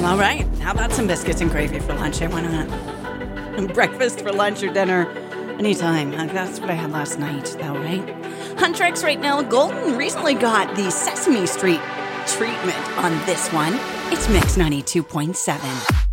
All right. How about some biscuits and gravy for lunch? Why not? Breakfast for lunch or dinner, anytime. That's what I had last night, though, right? Huntrix right now. Golden recently got the Sesame Street treatment on this one. It's Mix 92.7.